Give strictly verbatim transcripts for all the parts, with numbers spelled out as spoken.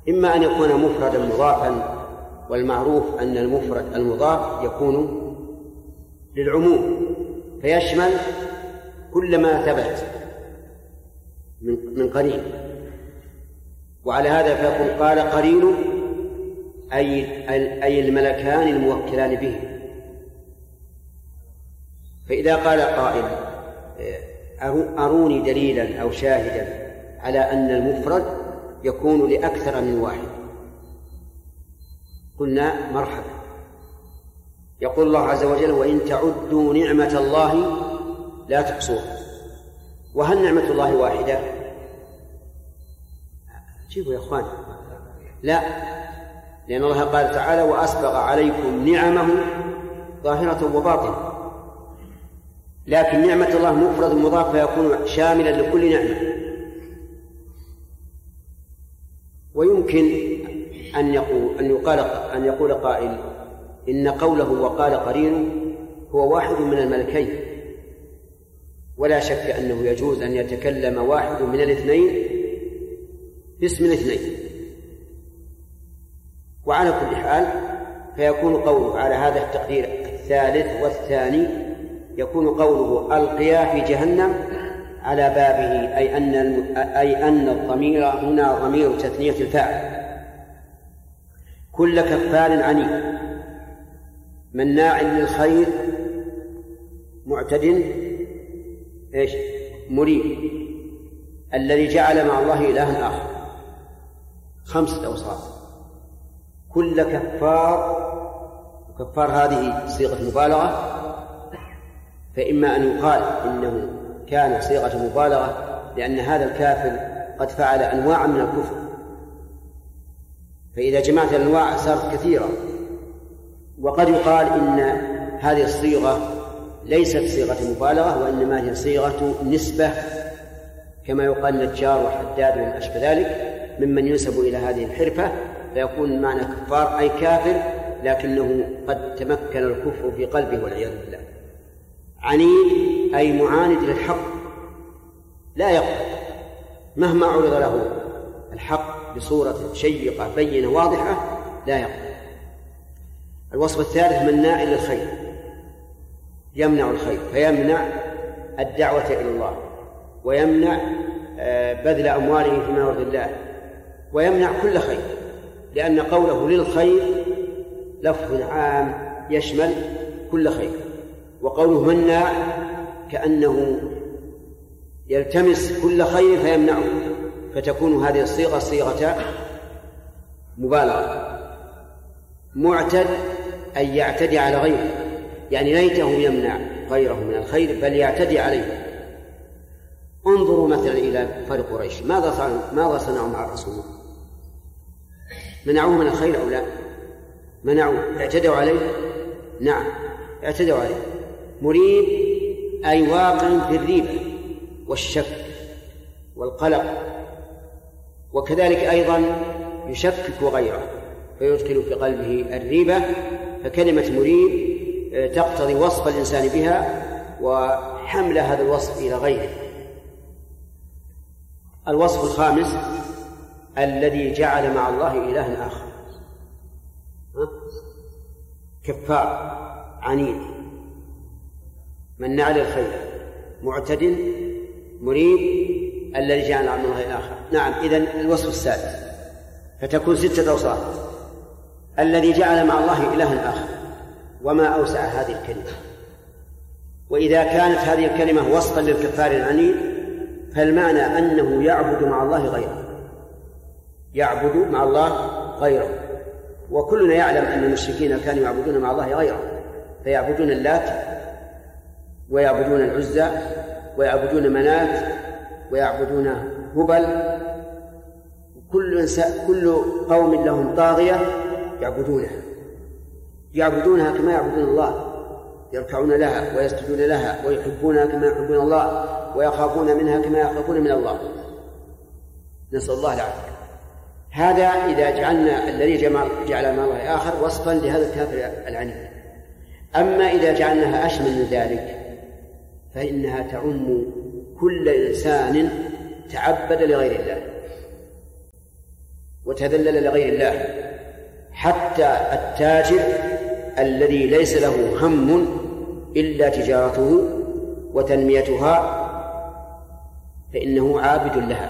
إما أن يكون مفردا مضافا، والمعروف أن المفرد المضاف يكون للعموم فيشمل كل ما ثبت من قرين، وعلى هذا فيكون قال قرين أي أي الملكان الموكلان به. فإذا قال قائل أروني دليلا أو شاهدا على أن المفرد يكون لأكثر من واحد، قلنا مرحبا. يقول الله عز وجل وإن تعدوا نعمة الله لا تحصوها. وهل نعمة الله واحدة؟ جيبوا يا أخوان، لا، لأن الله قال تعالى وأسبغ عليكم نعمه ظاهرة وباطنة، لكن نعمة الله مفرد مضاف فيكون شاملا لكل نعمة. ويمكن أن يقول أن يقال أن يقول قائل إن قوله وقال قرين هو واحد من الملكين، ولا شك أنه يجوز أن يتكلم واحد من الاثنين باسم الاثنين. وعلى كل حال فيكون قوله على هذا التقدير الثالث والثاني يكون قوله ألقيا في جهنم على بابه، أي أن أي أن الضمير هنا ضمير تثنية الفاعل. كل كفار عنيد مناع للخير معتد ايش مريب، الذي جعل مع الله إلها آخر. خمسة أوصاف. كل كفار، كفار هذه صيغة مبالغة، فإما أن يقال إنه كان صيغة مبالغة لأن هذا الكافر قد فعل أنواع من الكفر، فإذا جمعت الأنواع صارت كثيرة. وقد يقال إن هذه الصيغة ليست صيغة مبالغة، وإنما هي صيغة نسبة، كما يقال نجار وحداد وما أشبه ذلك ممن ينسب إلى هذه الحرفة، فيكون معنى كفار أي كافر لكنه قد تمكن الكفر في قلبه والعياذ بالله. عنيد أي معاند للحق، لا يقبل مهما عرض له الحق بصورة شيقة بينة واضحة، لا يقبل. الوصف الثالث مناع للخير، يمنع الخير، فيمنع الدعوة إلى الله، ويمنع بذل أمواله فيما يرضي الله، ويمنع كل خير، لأن قوله للخير لفظ عام يشمل كل خير. وقوله مناع كأنه يلتمس كل خير فيمنعه، فتكون هذه الصيغة صيغة مبالغة. معتد أي يعتدي على غيره، يعني ليته يمنع غيره من الخير بل يعتدي عليه. انظروا مثلا إلى كفار قريش، ماذا صنعوا ماذا صنعوا مع الرسول؟ منعوه من الخير أو لا؟ منعوه. اعتدوا عليه؟ نعم اعتدوا عليه. مريب أي واقع في الريبة والشك والقلق، وكذلك أيضا يشكك غيره فيدخل في قلبه الريبة، فكلمة مريب تقتضي وصف الإنسان بها وحمل هذا الوصف إلى غيره. الوصف الخامس الذي جعل مع الله إلها آخر، كفار عنيد مناع للخير معتد مريب الذي جعل مع الله الآخر. نعم، إذن الوصف السادس، فتكون ستة أوصاف. الذي جعل مع الله إلها آخر، وما أوسع هذه الكلمة. وإذا كانت هذه الكلمة وصفا للكفار العنيد فالمعنى أنه يعبد مع الله غيره، يعبد مع الله غيره. وكلنا يعلم أن المشركين كانوا يعبدون مع الله غيره، فيعبدون اللات ويعبدون العزى ويعبدون منات ويعبدون هبل. كل إنسان كل قوم لهم طاغية يعبدونها يعبدونها كما يعبدون الله، يركعون لها ويسجدون لها ويحبونها كما يحبون الله ويخافون منها كما يخافون من الله، نسأل الله العافية. هذا إذا جعلنا الذي جعل مع الله آخر وصفا لهذا الكافر العنيد. أما إذا جعلناها أشمل من ذلك فإنها تعم كل إنسان تعبد لغير الله، وتذلل لغير الله، حتى التاجر الذي ليس له هم إلا تجارته وتنميتها فإنه عابد لها.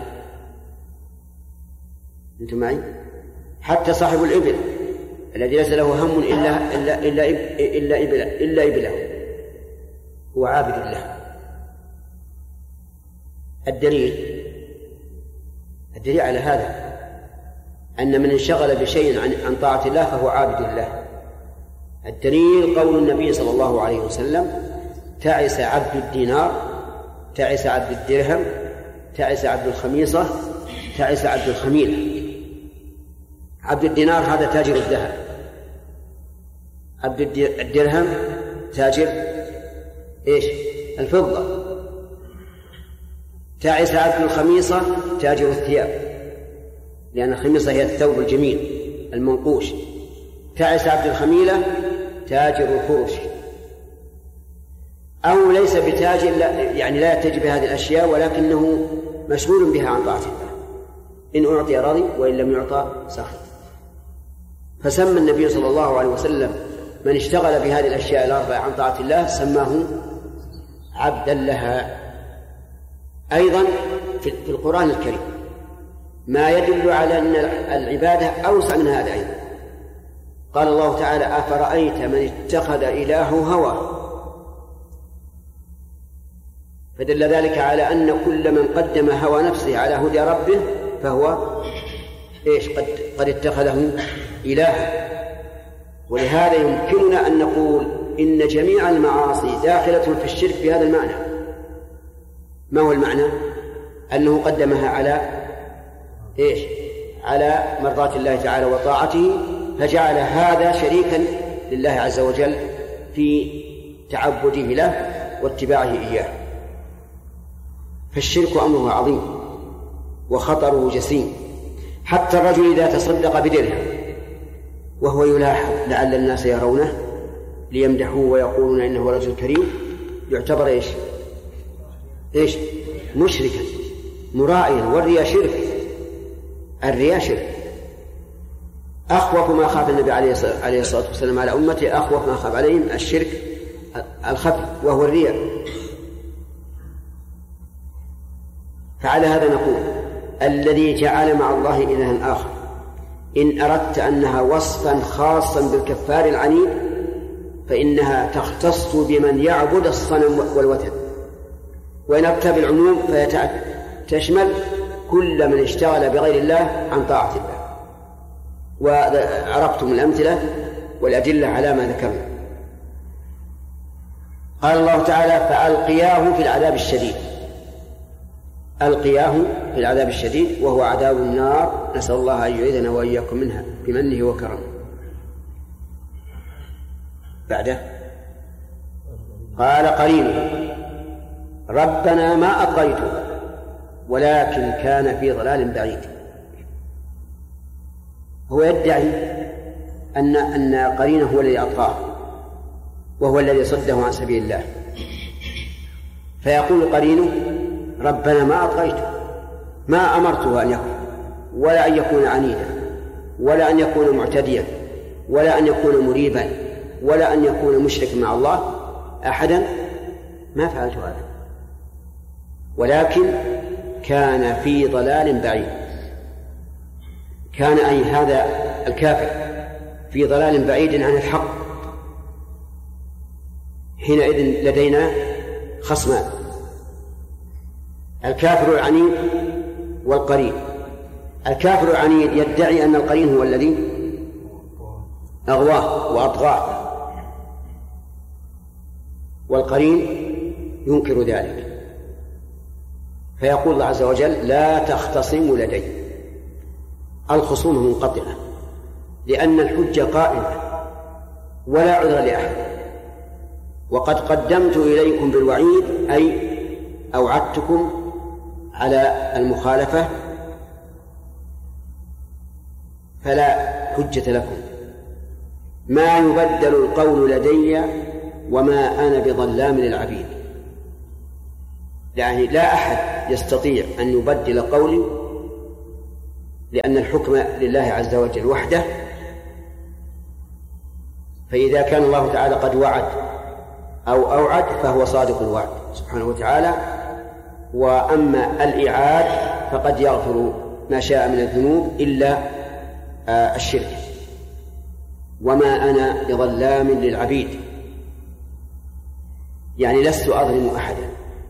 أنتم معي؟ حتى صاحب الإبل الذي ليس له هم إلا إلا إلا إلا إبله إلا إبله هو عابد له. الدليل الدليل على هذا أن من انشغل بشيء عن عن طاعة الله فهو عابد له. الدليل قول النبي صلى الله عليه وسلم: تعس عبد الدينار، تعس عبد الدرهم، تعس عبد الخميصة، تعس عبد الخميلة. عبد الدينار هذا تاجر الذهب، عبد الدرهم تاجر ايش؟ الفضة. تعس عبد الخميصة تاجر الثياب، لأن الخميصة هي الثوب الجميل المنقوش. تعس عبد الخميلة تاجر الفرش. أو ليس بتاجر، يعني لا يتجه بهذه الأشياء ولكنه مشغول بها عن طاعة الله، إن أعطي رضي وإن لم يعطى سخط. فسمى النبي صلى الله عليه وسلم من اشتغل بهذه الأشياء الأربعة عن طاعة الله سماه عبدا لها. أيضا في القرآن الكريم ما يدل على أن العبادة أوسع من هذا أيضا. قال الله تعالى: أفرأيت من اتخذ إلهه هواه. فدل ذلك على أن كل من قدم هوى نفسه على هدى ربه فهو إيش؟ قد, قد اتخذه إلها. ولهذا يمكننا أن نقول إن جميع المعاصي داخلة في الشرك بهذا المعنى. ما هو المعنى؟ أنه قدمها على إيش؟ على مرضاة الله تعالى وطاعته، فجعل هذا شريكا لله عز وجل في تعبده له واتباعه إياه. فالشرك أمره عظيم وخطره جسيم. حتى الرجل إذا تصدق بدرهم وهو يلاحظ لعل الناس يرونه ليمدحوه ويقولون إنه رجل كريم، يعتبر إيش؟ إيش؟ مشركا مراعيا. والرياء شرك، الرياء شرك. أخوف ما خاف النبي عليه الصلاة والسلام على أمته، أخوف ما خاف عليهم الشرك الخفي وهو الرياء. فعلى هذا نقول: الذي جعل مع الله إلها آخر إن أردت أنها وصفا خاصا بالكفار العنيد فإنها تختص بمن يعبد الصنم والوثن، وإن أردت بالعموم فتشمل كل من اشتغل بغير الله عن طاعة الله. وعرفتم الأمثلة والأدلة على ما ذكرنا. قال الله تعالى: فألقياه في العذاب الشديد. ألقياه في العذاب الشديد وهو عذاب النار، نسأل الله أن يعيذنا وإياكم منها بمنه وكرمه. بعده قال قرينه: ربنا ما أطغيته ولكن كان في ضلال بعيد. هو يدعي أن أن قرينه هو الذي أطغاه وهو الذي صده عن سبيل الله، فيقول قرينه: ربنا ما أطغيته، ما أمرته أن يكون، ولا أن يكون عنيدا، ولا أن يكون معتديا، ولا أن يكون مريبا، ولا أن يكون مشركا مع الله أحدا، ما فعلت هذا، ولكن كان في ضلال بعيد. كان أي هذا الكافر في ضلال بعيد عن الحق. حينئذ لدينا خصمان: الكافر العنيد والقرين. الكافر العنيد يدعي أن القرين هو الذي أغواه وأطغاه، والقرين ينكر ذلك، فيقول الله عز وجل: لا تختصموا لدي. الخصومة منقطعة لأن الحجة قائمة ولا عذر لأحد، وقد قدمت إليكم بالوعيد أي أوعدتكم على المخالفة، فلا حجة لكم. ما يبدل القول لدي وما أنا بظلام للعبيد. يعني لا أحد يستطيع أن يبدل قولي لأن الحكم لله عز وجل وحده، فإذا كان الله تعالى قد وعد أو أوعد فهو صادق الوعد سبحانه وتعالى. وأما الإعاد فقد يغفر ما شاء من الذنوب إلا الشرك. وما أنا بظلام للعبيد، يعني لست أظلم أحدا.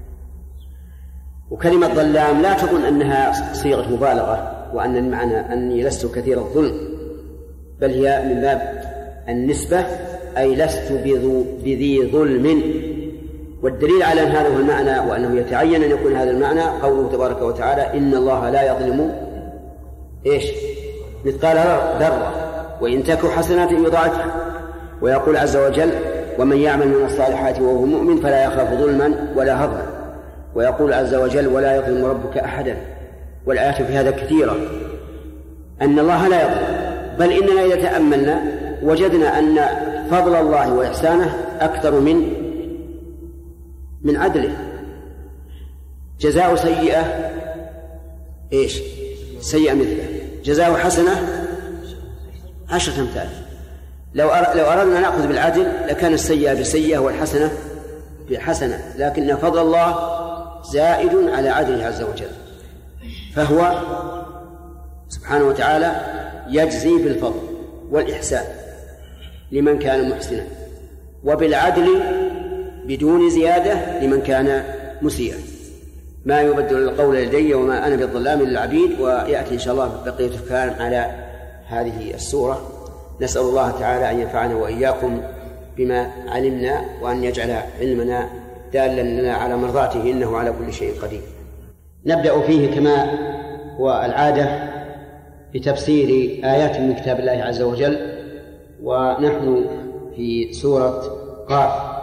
وكلمة ظلام لا تظن أنها صيغة مبالغة وأن المعنى أني لست كثير الظلم، بل هي من باب النسبة، أي لست بذي ظلم. والدليل على أن هذا هو المعنى وأنه يتعين أن يكون هذا المعنى قوله تبارك وتعالى: إن الله لا يظلم إيش مثقال ذرة وإن تك حسنة يضاعفها. ويقول عز وجل: ومن يعمل من الصالحات وهو مؤمن فلا يخاف ظلما ولا هضما. ويقول عز وجل: ولا يظلم ربك أحدا. والآيات في هذا كثيرة، أن الله لا يظلم، بل إننا إذا تأملنا وجدنا أن فضل الله وإحسانه أكثر من من عدله. جزاء سيئة إيش سيئة مثله، جزاء حسنة عشرة أمثال. لو لو أردنا نأخذ بالعدل لكان السيئة بسيئة والحسنة بحسنة، لكن فضل الله زائد على عدله عز وجل، فهو سبحانه وتعالى يجزي بالفضل والإحسان لمن كان محسنا، وبالعدل بدون زيادة لمن كان مسيئا. ما يبدل القول لدي وما أنا بالظلام للعبيد. ويأتي إن شاء الله بقية الكلام على هذه السورة. نسأل الله تعالى أن ينفعنا وإياكم بما علمنا، وأن يجعل علمنا دالا لنا على مرضاته، إنه على كل شيء قدير. نبدأ فيه كما هو العادة بتفسير آيات من كتاب الله عز وجل، ونحن في سورة قاف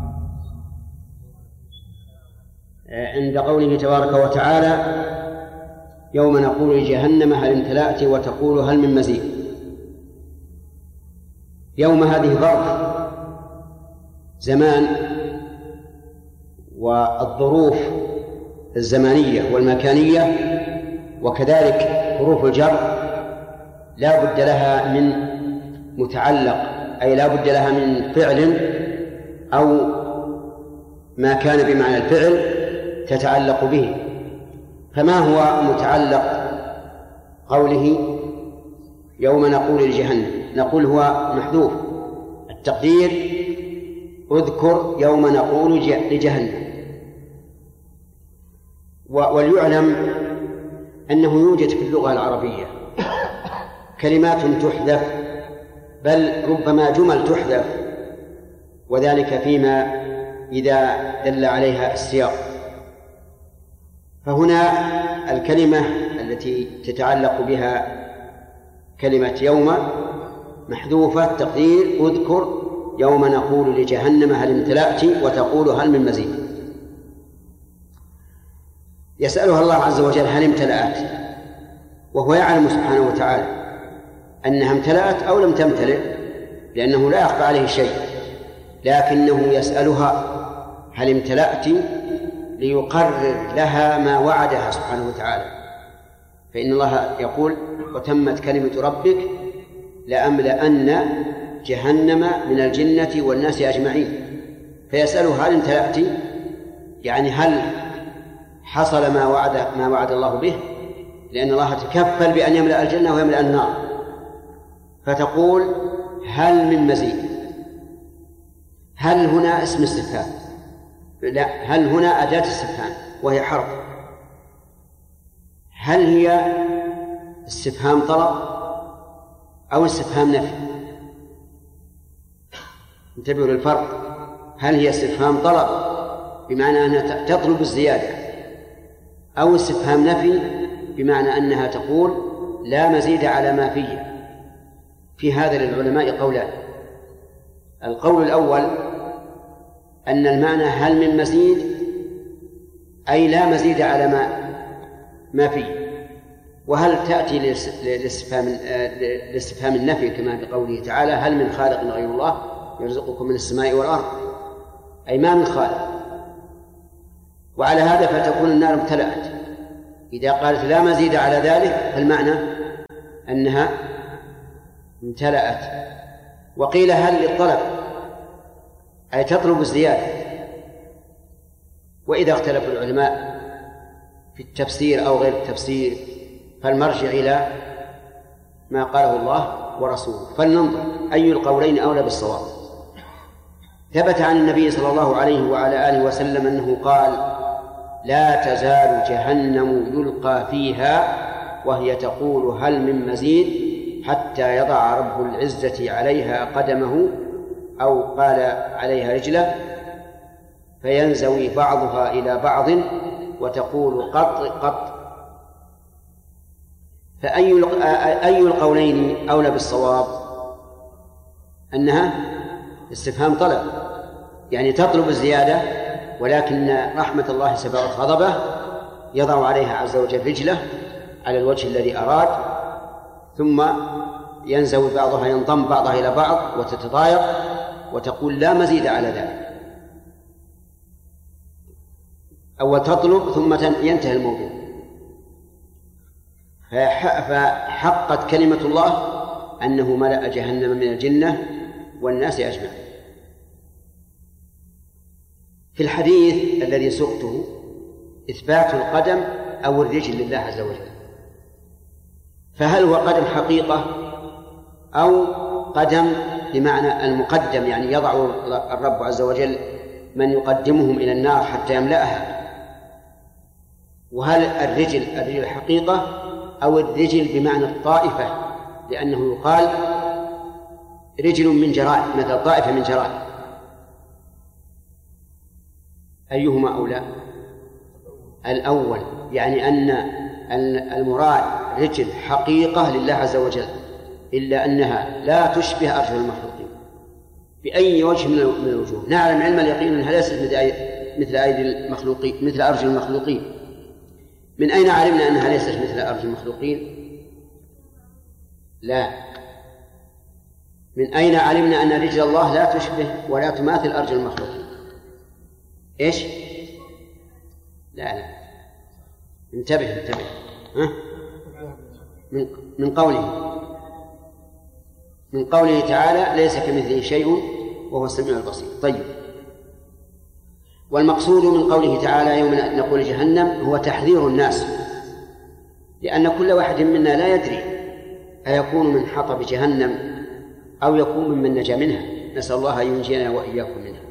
عند قوله تبارك وتعالى: يوم نقول لجهنم هل امتلأت وتقول هل من مزيد. يوم هذه ظرف زمان، والظروف الزمانية والمكانية وكذلك حروف الجر لا بد لها من متعلق، أي لا بد لها من فعل أو ما كان بمعنى الفعل تتعلق به. فما هو متعلق قوله يوم نقول لجهنم؟ نقول هو محذوف، التقدير اذكر يوم نقول لجهنم. وليعلم أنه يوجد في اللغة العربية كلمات تحذف، بل ربما جمل تحذف، وذلك فيما إذا دل عليها السياق. فهنا الكلمة التي تتعلق بها كلمة يوم محذوفة، تقدير اذكر يوم نقول لجهنم هل امتلأت وتقول هل من مزيد. يسألها الله عز وجل هل امتلأت، وهو يعلم سبحانه وتعالى أنها امتلأت أو لم تمتلئ، لأنه لا يخفى عليه شيء، لكنه يسألها هل امتلأت ليقرر لها ما وعدها سبحانه وتعالى. فإن الله يقول: وتمت كلمة ربك لأملأن جهنم من الجنة والناس أجمعين. فيسألها هل امتلأت، يعني هل حصل ما وعد ما وعد الله به، لأن الله تكفل بأن يملأ الجنة ويملأ النار. فتقول هل من مزيد. هل هنا اسم استفهام، لا، هل هنا أداة استفهام وهي حرف. هل هي استفهام طلب أو استفهام نفي؟ انتبهوا للفرق. هل هي استفهام طلب بمعنى أنها تطلب الزيادة، أو استفهام نفي بمعنى أنها تقول لا مزيد على ما فيه؟ في هذا للعلماء قولان. القول الأول أن المعنى هل من مزيد، أي لا مزيد على ما ما فيه. وهل تأتي لاستفهام النفي كما بقوله تعالى: هل من خالق غير الله يرزقكم من السماء والأرض، أي ما من خالق. وعلى هذا فتكون النار امتلأت. إذا قالت لا مزيد على ذلك فالمعنى أنها امتلأت. وقيل هل للطلب أي تطلب الزيادة. وإذا اختلف العلماء في التفسير أو غير التفسير فالمرجع إلى ما قاله الله ورسوله، فلننظر أي القولين أولى بالصواب. ثبت عن النبي صلى الله عليه وعلى آله وسلم أنه قال: لا تزال جهنم يلقى فيها وهي تقول هل من مزيد حتى يضع رب العزة عليها قدمه أو قال عليها رجله فينزوي بعضها إلى بعض وتقول قط قط. فأي أي القولين أولى بالصواب؟ أنها استفهام طلب، يعني تطلب الزيادة، ولكن رحمة الله سبقت غضبه يضع عليها عز وجل رجله على الوجه الذي أراد، ثم ينزوي بعضها ينضم بعضها إلى بعض وتتضايق وتقول لا مزيد على ذلك. أول تطلب ثم ينتهي الموضوع. فحقت كلمة الله أنه ملأ جهنم من الجنة والناس أجمعين. في الحديث الذي سقته إثبات القدم أو الرجل لله عز وجل، فهل هو قدم حقيقة أو قدم بمعنى المقدم، يعني يضع الرب عز وجل من يقدمهم إلى النار حتى يملأها؟ وهل الرجل الرجل حقيقة أو الرجل بمعنى الطائفة، لأنه يقال رجل من جراد مثل طائفة من جراد، أيهما أولى؟ الأول، يعني أن المراد رجل حقيقة لله عز وجل، إلا أنها لا تشبه أرجل المخلوقين بأي وجه من الوجوه. نعلم علم اليقين أنها ليست مثل أيدي المخلوقين مثل أرجل المخلوقين. من أين علمنا أنها ليست مثل أرجل المخلوقين؟ لا. من أين علمنا أن رجل الله لا تشبه ولا تماثل أرجل المخلوقين؟ إيش؟ لا لا انتبه انتبه ها؟ من من قوله من قوله تعالى ليس كمثله شيء وهو السميع البصير. طيب، والمقصود من قوله تعالى يوم نقول جهنم هو تحذير الناس، لأن كل واحد منا لا يدري أيكون من حطب جهنم أو يكون ممن نجا منها، نسأل الله أن ينجينا وإياكم منها.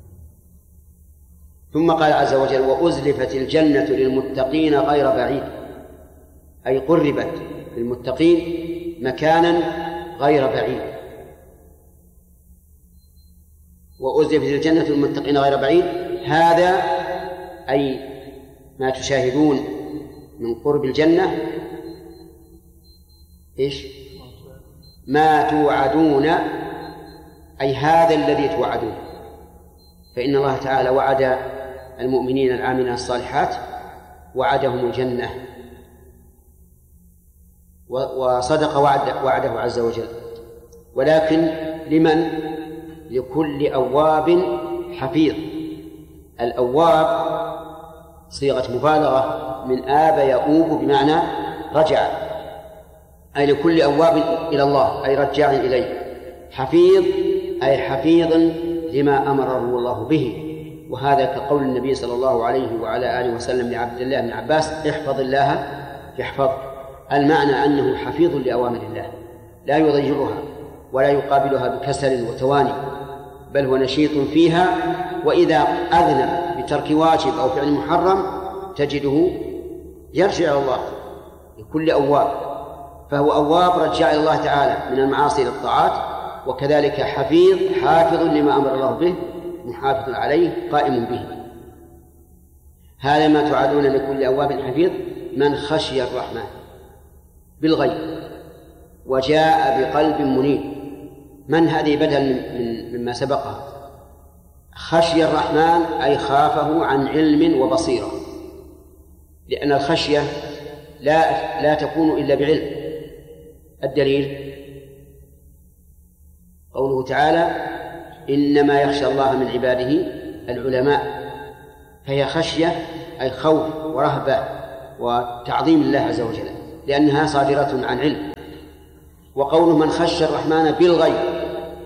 ثم قال عز وجل وأزلفت الجنة للمتقين غير بعيد، أي قربت للمتقين مكانا غير بعيد. وأزلفت الجنة للمتقين غير بعيد، هذا أي ما تشاهدون من قرب الجنة إيش؟ ما توعدون، أي هذا الذي توعدون. فإن الله تعالى وعد المؤمنين العاملين الصالحات وعدهم الجنة، وصدق وعد وعده عز وجل. ولكن لمن؟ لكل أواب حفيظ. الأواب صيغة مبالغة من آب يؤوب بمعنى رجع، أي لكل أواب إلى الله أي رجاع إليه. حفيظ أي حفيظ لما أمره الله به، وهذا كقول النبي صلى الله عليه وعلى آله وسلم لعبد الله بن عباس احفظ الله يحفظك. المعنى أنه حفيظ لأوامر الله لا يضيعها ولا يقابلها بكسل وتواني، بل هو نشيط فيها، وإذا أذنب بترك واجب أو فعل محرم تجده يرجع إلى الله لكل أواب. فهو أواب رجع إلى الله تعالى من المعاصي للطاعات، وكذلك حفيظ حافظ لما أمر الله به محافظ عليه قائم به. هذا ما توعدون لكل أواب حفيظ من خشي الرحمن بالغيب وجاء بقلب منيب. من هذه بدل من مما سبقها؟ خشي الرحمن أي خافه عن علم وبصيرة، لأن الخشية لا لا تكون إلا بعلم. الدليل قوله تعالى إنما يخشى الله من عباده العلماء، فهي خشية أي خوف ورهبة وتعظيم الله عز وجل، لأنها صادرة عن علم. وقوله من خشي الرحمن بالغيب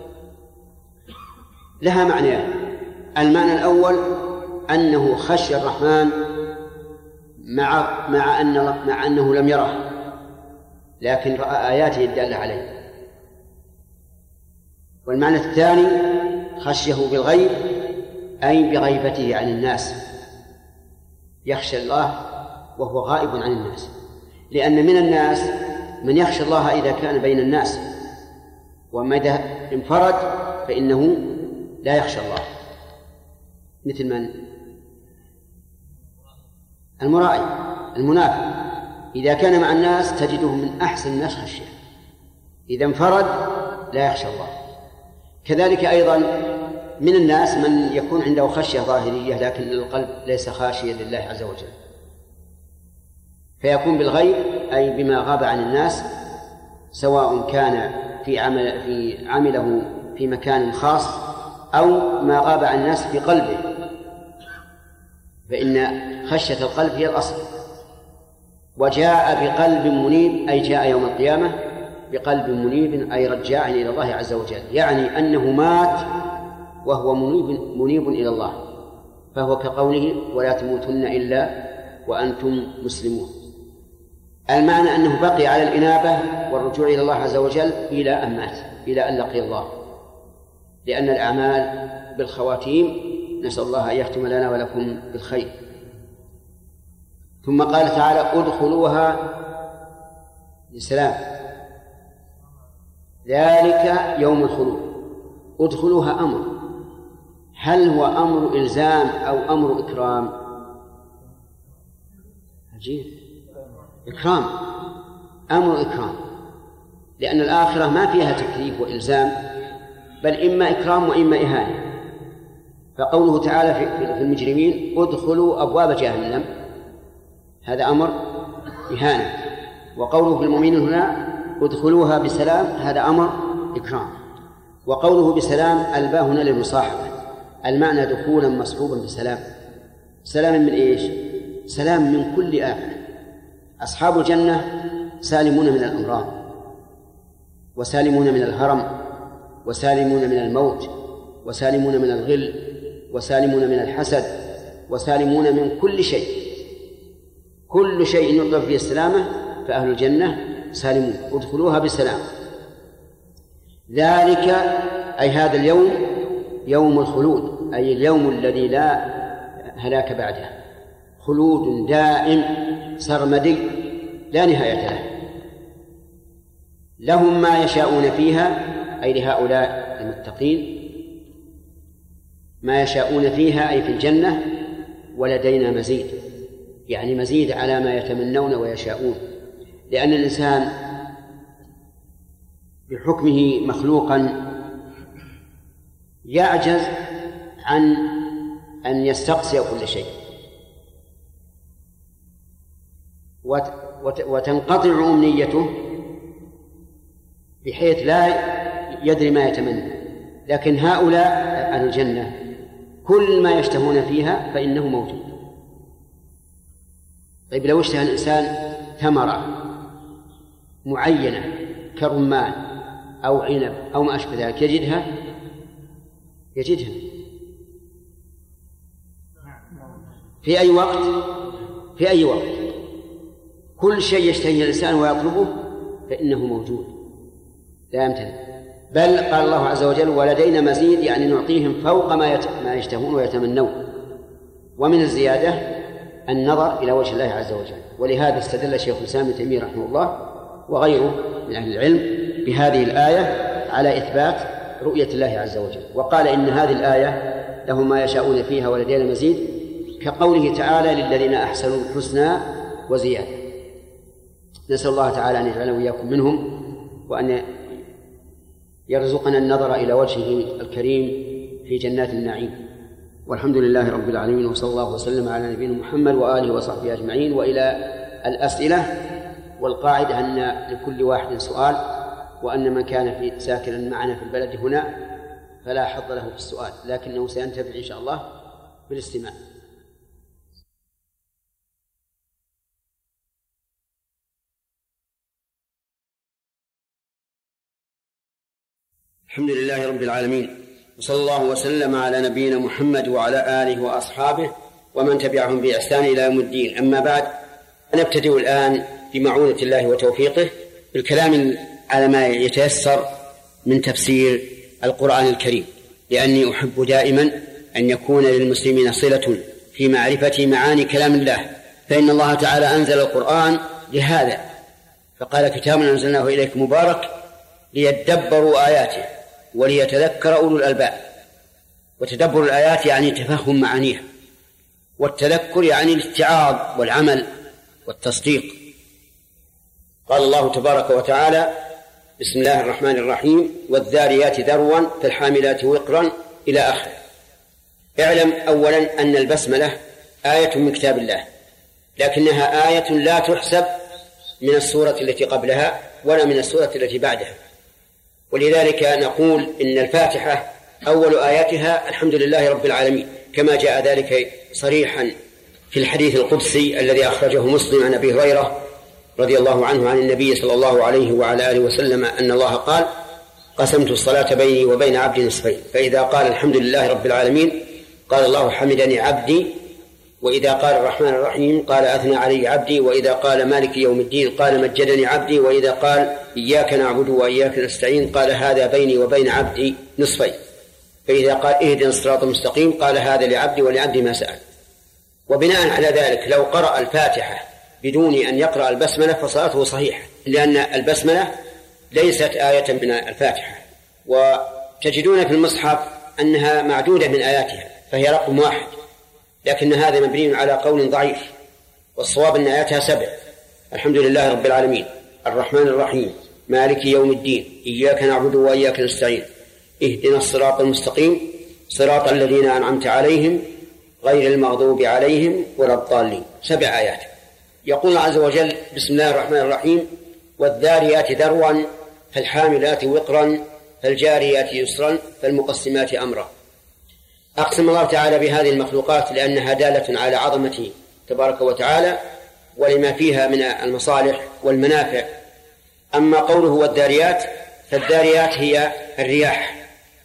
لها معنيان. المعنى الأول أنه خشي الرحمن مع مع أن مع أنه لم يره، لكن رأى آياته الدالة عليه. والمعنى الثاني خشيه بالغيب أي بغيبته عن الناس، يخشى الله وهو غائب عن الناس، لأن من الناس من يخشى الله إذا كان بين الناس، وما إذا انفرد فإنه لا يخشى الله. مثل من؟ المرائي المنافق، إذا كان مع الناس تجده من أحسن الناس خشية، إذا انفرد لا يخشى الله. كذلك أيضا من الناس من يكون عنده خشية ظاهرية لكن القلب ليس خاشيا لله عز وجل، فيكون بالغيب أي بما غاب عن الناس، سواء كان في عمل في عمله في مكان خاص أو ما غاب عن الناس في قلبه، فإن خشية القلب هي الأصل. وجاء بقلب منيب أي جاء يوم القيامة بقلب منيب أي رجاع إلى الله عز وجل، يعني أنه مات وهو منيب, منيب إلى الله، فهو كقوله ولا تموتن إلا وأنتم مسلمون. المعنى أنه بقي على الإنابة والرجوع إلى الله عز وجل إلى أن مات، إلى أن لقي الله، لأن الأعمال بالخواتيم، نسأل الله أن يختم لنا ولكم بالخير. ثم قال تعالى ادخلوها بسلام، ذلك يوم الخلود. ادخلوها أمر، هل هو أمر إلزام أو أمر إكرام؟ عجيب، إكرام، أمر إكرام، لأن الآخرة ما فيها تكليف وإلزام، بل إما إكرام وإما إهانة. فقوله تعالى في المجرمين ادخلوا أبواب جهنم هذا أمر إهانة، وقوله في المؤمنين هنا ادخلوها بسلام هذا أمر إكرام. وقوله بسلام الباء هنا للمصاحبة، المعنى دخولا مصحوبا بسلام. سلام من إيش؟ سلام من كل آفة. أصحاب الجنة سالمون من الأمراض، وسالمون من الهرم، وسالمون من الموت، وسالمون من الغل، وسالمون من الحسد، وسالمون من كل شيء. كل شيء يطلب فيه السلامة فأهل الجنة سالمون. ادخلوها بسلام. ذلك أي هذا اليوم يوم الخلود، أي اليوم الذي لا هلاك بعده، خلود دائم سرمدي لا نهاية له. لهم ما يشاءون فيها أي لهؤلاء المتقين ما يشاءون فيها أي في الجنة، ولدينا مزيد، يعني مزيد على ما يتمنون ويشاءون، لأن الإنسان بحكمه مخلوقا يعجز عن أن يستقصي كل شيء، وتنقطع أمنيته بحيث لا يدري ما يتمنى. لكن هؤلاء أهل الجنة كل ما يشتهون فيها فإنه موجود. طيب لو اشتهى الإنسان ثمرة معينة كرمان أو عنب أو ما أشبه ذلك يجدها يجدها في أي وقت في أي وقت كل شيء يشتهيه الإنسان ويطلبه فإنه موجود لا يمتنع. بل قال الله عز وجل ولدينا مزيد، يعني نعطيهم فوق ما ما يشتهون ويتمنون. ومن الزيادة النظر إلى وجه الله عز وجل. ولهذا استدل شيخ الإسلام ابن تيمية رحمه الله وغيره من أهل العلم بهذه الآية على إثبات رؤية الله عز وجل، وقال إن هذه الآية لهم ما يشاءون فيها ولدينا مزيد، كقوله تعالى للذين أحسنوا الحسنى وزيادة. نسأل الله تعالى أن يجعلنا وإياكم منهم، وأن يرزقنا النظر إلى وجهه الكريم في جنات النعيم. والحمد لله رب العالمين، وصلى الله وسلم على نبينا محمد وآله وصحبه أجمعين. وإلى الأسئلة، والقاعدة أن لكل واحد سؤال، وأن من كان في ساكنا معنا في البلد هنا فلا حظ له في السؤال، لكنه سينتفع إن شاء الله بالاستماع. الحمد لله رب العالمين، وصلى الله وسلم على نبينا محمد وعلى آله وأصحابه ومن تبعهم بإحسان إلى يوم الدين. أما بعد، نبتدئ الآن بمعونة الله وتوفيقه بالكلام على ما يتيسر من تفسير القرآن الكريم، لأني أحب دائما أن يكون للمسلمين صلة في معرفة معاني كلام الله، فإن الله تعالى أنزل القرآن لهذا، فقال: كتاب أنزلناه إليك مبارك ليدبروا آياته وليتذكر أولو الألباب. وتدبر الآيات يعني تفهم معانيها، والتذكر يعني الاتعاظ والعمل والتصديق. قال الله تبارك وتعالى: بسم الله الرحمن الرحيم: والذاريات ذروا فالحاملات وقرا، إلى آخره. اعلم أولا أن البسملة آية من كتاب الله، لكنها آية لا تحسب من السورة التي قبلها ولا من السورة التي بعدها، ولذلك نقول إن الفاتحة أول آياتها الحمد لله رب العالمين، كما جاء ذلك صريحا في الحديث القدسي الذي أخرجه مسلم عن أبي هريرة رضي الله عنه عن النبي صلى الله عليه وعلى آله وسلم أن الله قال: قسمت الصلاة بيني وبين عبدي نصفين، فإذا قال الحمد لله رب العالمين قال الله حمدني عبدي، وإذا قال الرحمن الرحيم قال أثنى علي عبدي، وإذا قال مالك يوم الدين قال مجدني عبدي، وإذا قال إياك نعبد وإياك نستعين قال هذا بيني وبين عبدي نصفين، فإذا قال اهدنا الصراط المستقيم قال هذا لعبدي ولعبدي ما سأل. وبناء على ذلك لو قرأ الفاتحة بدون أن يقرأ البسملة فصلاته صحيحة، لأن البسملة ليست آية من الفاتحة، وتجدون في المصحف أنها معدودة من آياتها، فهي رقم واحد، لكن هذا مبني على قول ضعيف، والصواب أن آياتها سبع: الحمد لله رب العالمين، الرحمن الرحيم، مالك يوم الدين، إياك نعبد وإياك نستعين، اهدنا الصراط المستقيم، صراط الذين أنعمت عليهم غير المغضوب عليهم ولا الضالين. سبع آيات. يقول الله عز وجل: بسم الله الرحمن الرحيم: والذاريات ذروا فالحاملات وقرا فالجاريات يسرا فالمقسمات أمرا. أقسم الله تعالى بهذه المخلوقات لأنها دالة على عظمته تبارك وتعالى ولما فيها من المصالح والمنافع. أما قوله والذاريات، فالذاريات هي الرياح.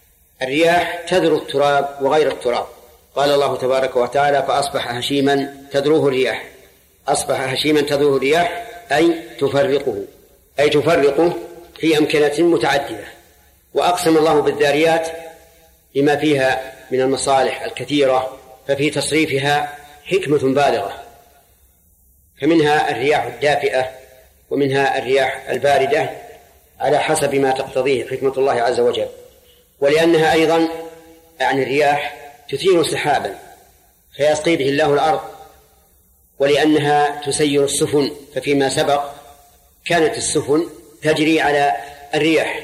الرياح تذر التراب وغير التراب. قال الله تبارك وتعالى: فأصبح هشيما تذروه الرياح. أصبح هشيما تذروه الرياح أي تفرقه، أي تفرقه في أمكنة متعددة. وأقسم الله بالذاريات لما فيها من المصالح الكثيرة، ففي تصريفها حكمة بالغة، فمنها الرياح الدافئة ومنها الرياح الباردة على حسب ما تقتضيه حكمة الله عز وجل. ولأنها أيضا يعني الرياح تثير سحابا فيسقي به الله الأرض، ولأنها تسير السفن، ففيما سبق كانت السفن تجري على الرياح.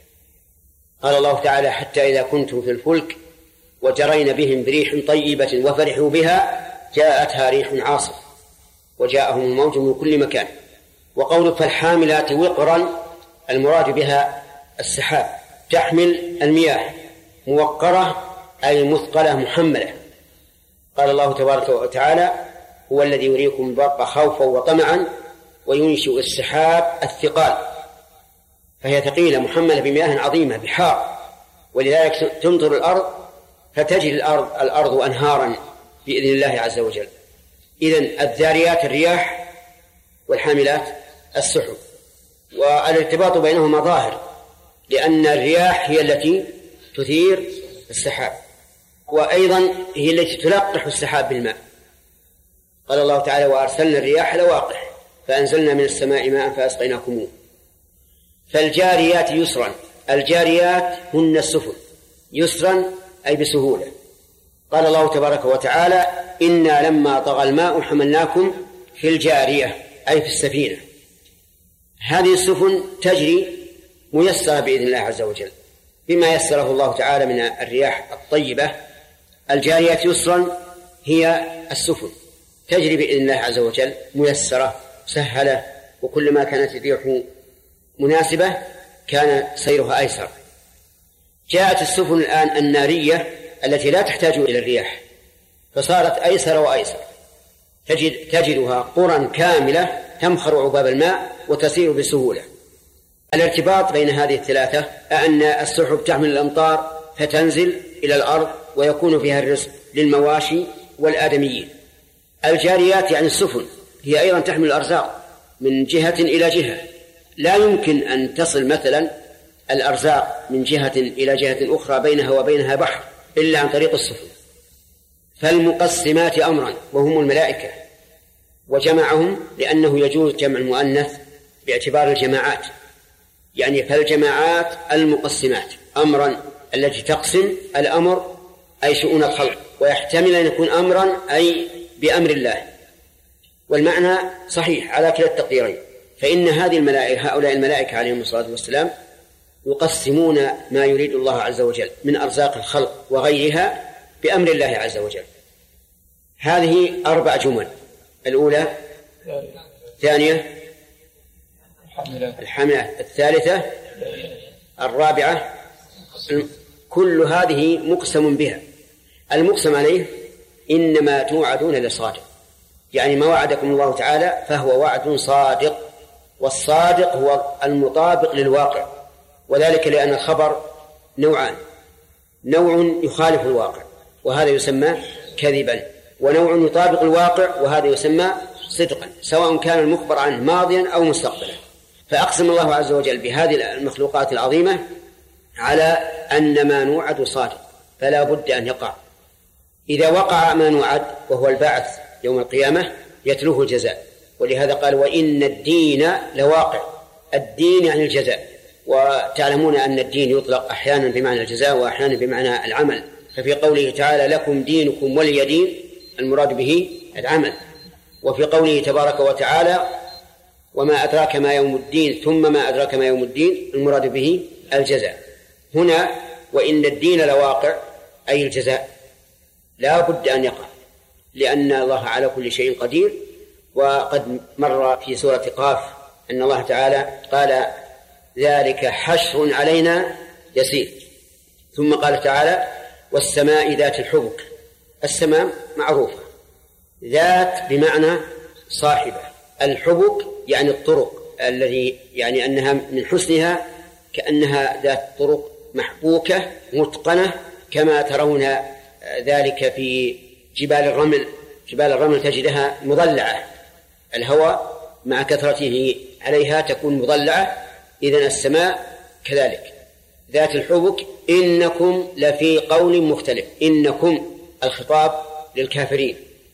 قال الله تعالى: حتى إذا كنتم في الفلك وجرين بهم بريح طيبة وفرحوا بها جاءتها ريح عاصف وجاءهم الموج من كل مكان. وقول فالحاملات وقرا المراد بها السحاب، تحمل المياه، موقرة أي مثقلة محملة. قال الله تبارك وتعالى: هو الذي يريكم البرق خوفا وطمعا وينشئ السحاب الثقال، فهي ثقيلة محملة بمياه عظيمة بحار، ولذلك تمطر الأرض فتجري الأرض, الأرض أنهارا بإذن الله عز وجل. إذن الذاريات الرياح والحاملات السحب، والارتباط بينهما ظاهر، لأن الرياح هي التي تثير السحاب، وأيضا هي التي تلقح السحاب بالماء. قال الله تعالى: وأرسلنا الرياح لواقح فأنزلنا من السماء ماء فأسقيناكموه. فالجاريات يسرا، الجاريات هن السفن، يسرا أي بسهولة. قال الله تبارك وتعالى: إنا لما طغى الماء حملناكم في الجارية أي في السفينة. هذه السفن تجري ميسرة بإذن الله عز وجل بما يسره الله تعالى من الرياح الطيبة. الجاريات يسرا هي السفن تجري بإذن الله عز وجل ميسرة سهلة، وكل ما كانت الريح مناسبة كان سيرها أيسر. جاءت السفن الآن النارية التي لا تحتاج إلى الرياح فصارت أيسر وأيسر، تجد تجدها قرى كاملة تمخر عباب الماء وتسير بسهولة. الارتباط بين هذه الثلاثة أن السحب تحمل الأمطار فتنزل إلى الأرض ويكون فيها الرزق للمواشي والآدميين. الجاريات يعني السفن هي أيضا تحمل الأرزاق من جهة إلى جهة، لا يمكن أن تصل مثلا الأرزاق من جهة إلى جهة أخرى بينها وبينها بحر إلا عن طريق السفن. فالمقسمات أمرا وهم الملائكة، وجمعهم لأنه يجوز جمع المؤنث باعتبار الجماعات، يعني فالجماعات المقسمات أمرا التي تقسم الأمر أي شؤون الخلق، ويحتمل أن يكون أمرا أي بأمر الله، والمعنى صحيح على كلا التقديرين. فإن هذه الملائكة هؤلاء الملائكة عليهم الصلاة والسلام يقسمون ما يريد الله عز وجل من أرزاق الخلق وغيرها بأمر الله عز وجل. هذه أربع جمل: الأولى الثانية الحملات، الثالثة الرابعة، كل هذه مقسم بها. المقسم عليه إنما توعدون لصادق، يعني ما وعدكم الله تعالى فهو وعد صادق، والصادق هو المطابق للواقع، وذلك لأن الخبر نوعان: نوع يخالف الواقع وهذا يسمى كذبا، ونوع يطابق الواقع وهذا يسمى صدقا، سواء كان المخبر عنه ماضيا أو مستقبلا. فأقسم الله عز وجل بهذه المخلوقات العظيمة على أن ما نوعد صادق فلا بد أن يقع. إذا وقع ما نوعد وهو البعث يوم القيامة يتلوه الجزاء، ولهذا قال: وإن الدين لواقع. الدين يعني الجزاء، وتعلمون أن الدين يطلق أحيانا بمعنى الجزاء وأحيانا بمعنى العمل. ففي قوله تعالى: لكم دينكم ولي دين، المراد به العمل. وفي قوله تبارك وتعالى: وما أدراك ما يوم الدين، ثم ما أدراك ما يوم الدين، المراد به الجزاء. هنا وإن الدين لواقع أي الجزاء لا بد أن يقع، لأن الله على كل شيء قدير. وقد مر في سورة قاف أن الله تعالى قال: ذلك حشر علينا يسير. ثم قال تعالى: والسماء ذات الحبك. السماء معروفة، ذات بمعنى صاحبة، الحبك يعني الطرق، الذي يعني أنها من حسنها كأنها ذات طرق محبوكة متقنة، كما ترون ذلك في جبال الرمل. جبال الرمل تجدها مضلعة، الهواء مع كثرته عليها تكون مضلعة. إذن السماء كذلك ذات الحبك. إنكم لفي قول مختلف. إنكم الخطاب للكافرين،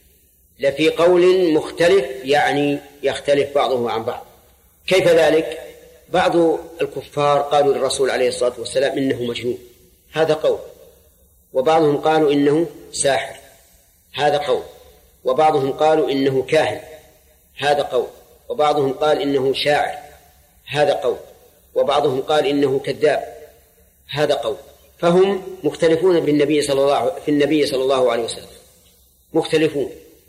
لفي قول مختلف يعني يختلف بعضه عن بعض. كيف ذلك؟ بعض الكفار قالوا للرسول عليه الصلاة والسلام: إنه مجنون، هذا قول. وبعضهم قالوا: إنه ساحر، هذا قول. وبعضهم قالوا: إنه كاهن، هذا قول. وبعضهم قال: إنه شاعر، هذا قول. وبعضهم قال: إنه كذاب، هذا قول. فهم مختلفون بالنبي صلى الله في النبي صلى الله عليه وسلم، مختلفون.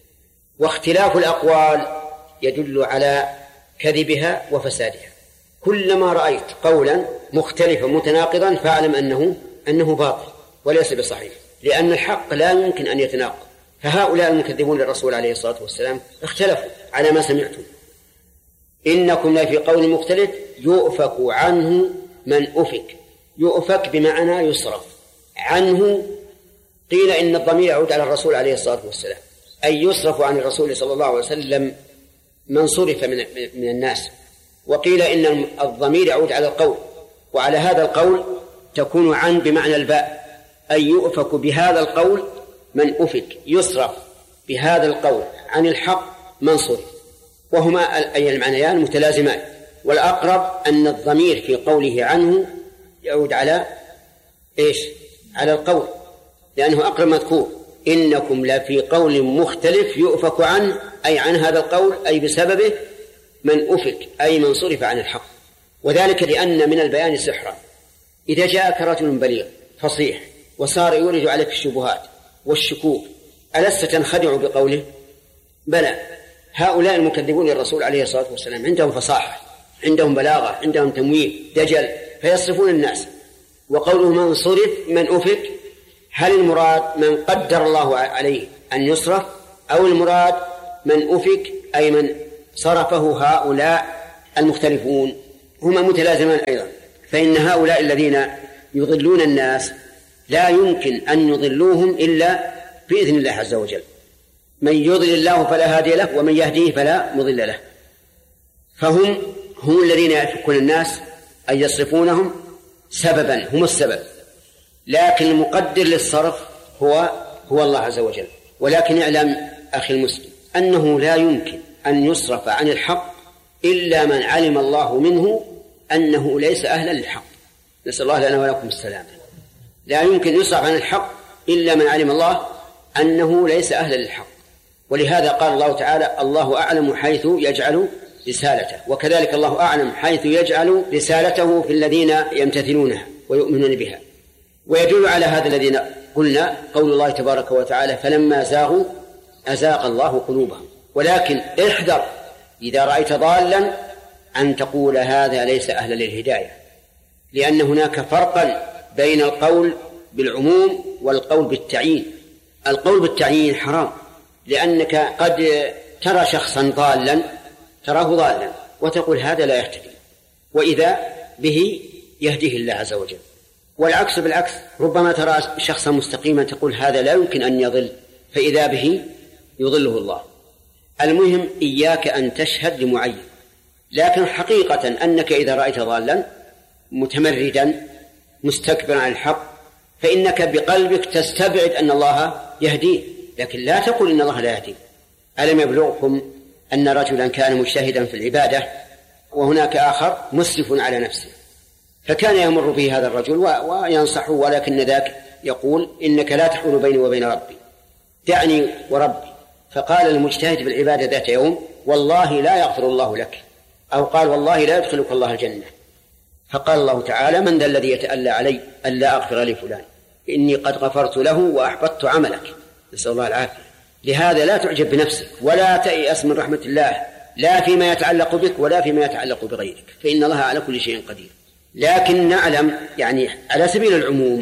واختلاف الأقوال يدل على كذبها وفسادها. كلما رأيت قولا مختلفا متناقضا فاعلم أنه أنه باطل وليس بصحيح، لأن الحق لا يمكن أن يتناقض. فهؤلاء المكذبون للرسول عليه الصلاة والسلام اختلفوا على ما سمعتم. إنكم لفي قول مختلف يؤفك عنه من أفك. يؤفك بمعنى يصرف عنه. قيل إن الضمير يعود على الرسول عليه الصلاة والسلام، أي يصرف عن الرسول صلى الله عليه وسلم من صرف من, من الناس. وقيل إن الضمير يعود على القول، وعلى هذا القول تكون عن بمعنى الباء، أي يؤفك بهذا القول من أفك، يصرف بهذا القول عن الحق من صرف. وهما أي المعنيان متلازمان. والأقرب أن الضمير في قوله عنه يعود على إيش؟ على القول، لأنه أقرب مذكور. إنكم لفي قول مختلف يؤفك عنه أي عن هذا القول، أي بسببه من أفك أي من صرف عن الحق. وذلك لأن من البيان سحرا. إذا جاءك رجل بليغ فصيح وصار يورد عليك الشبهات والشكوك، ألست تنخدع بقوله؟ بلى. هؤلاء المكذبون للرسول عليه الصلاة والسلام عندهم فصاحة، عندهم بلاغة، عندهم تمويه دجل، فيصرفون الناس. وقوله من صرف من أفك، هل المراد من قدر الله عليه أن يصرف، أو المراد من أفك أي من صرفه هؤلاء المختلفون؟ هما متلازمان أيضا. فإن هؤلاء الذين يضلون الناس لا يمكن أن يضلوهم إلا بإذن الله عز وجل. من يضلل الله فلا هادي له ومن يهديه فلا مضل له. فهم هم الذين يفكون الناس أن يصرفونهم سببا، هم السبب، لكن المقدر للصرف هو هو الله عز وجل. ولكن اعلم أخي المسلم أنه لا يمكن أن يصرف عن الحق إلا من علم الله منه أنه ليس أهلا للحق. نسأل الله لنا ولكم السلامة. لا يمكن يصرف عن الحق إلا من علم الله أنه ليس أهلا للحق. ولهذا قال الله تعالى: الله أعلم حيث يجعل رسالته. وكذلك الله أعلم حيث يجعل رسالته في الذين يمتثلونها ويؤمنون بها. ويدل على هذا الذين قلنا قول الله تبارك وتعالى: فلما زاغوا أزاغ الله قلوبهم. ولكن احذر إذا رأيت ضالا أن تقول هذا ليس أهلا للهداية، لأن هناك فرقا بين القول بالعموم والقول بالتعيين. القول بالتعيين حرام، لأنك قد ترى شخصا ضالا تراه ضالا وتقول هذا لا يهتدي، وإذا به يهديه الله عز وجل. والعكس بالعكس، ربما ترى شخصا مستقيما تقول هذا لا يمكن أن يضل، فإذا به يضله الله. المهم إياك أن تشهد لمعين، لكن حقيقة أنك إذا رأيت ضالا متمردا مستكبرا عن الحق فإنك بقلبك تستبعد أن الله يهديه، لكن لا تقول إن الله لا يهديه. ألم يبلغكم أن رجلا كان مجتهدا في العبادة وهناك آخر مسرف على نفسه، فكان يمر به هذا الرجل وينصحه، ولكن ذاك يقول إنك لا تحول بيني وبين ربي، دعني وربي. فقال المجتهد في العبادة ذات يوم: والله لا يغفر الله لك، أو قال: والله لا يدخلك الله الجنة. فقال الله تعالى: من ذا الذي يتألى علي ألا أغفر لفلان؟ إني قد غفرت له وأحبطت عملك. نسأل الله العافية. لهذا لا تعجب بنفسك ولا تيأس من رحمة الله، لا فيما يتعلق بك ولا فيما يتعلق بغيرك، فإن الله على كل شيء قدير. لكن نعلم يعني على سبيل العموم